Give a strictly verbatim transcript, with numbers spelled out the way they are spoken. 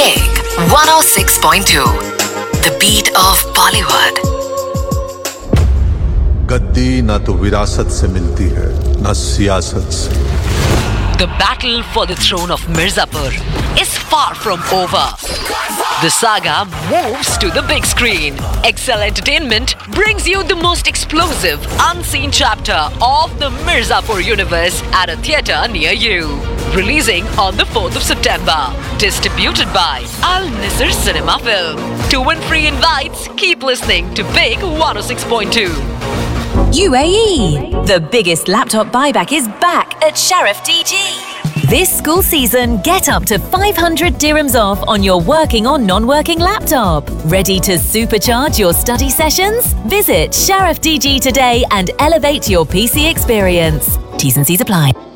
Big one oh six point two. The beat of Bollywood. गद्दी ना तो विरासत से मिलती है ना सियासत से. The battle for the throne of Mirzapur is far from over. The saga moves to the big screen. Excel Entertainment brings you the most explosive, unseen chapter of the Mirzapur universe at a theatre near you. Releasing on the fourth of September. Distributed by Al Nisr Cinema Film. To win free invites, keep listening to Big one oh six point two. U A E. The biggest laptop buyback is back at Sharaf D G. This school season, get up to five hundred dirhams off on your working or non-working laptop. Ready to supercharge your study sessions? Visit Sharaf D G today and elevate your P C experience. T's and C's apply.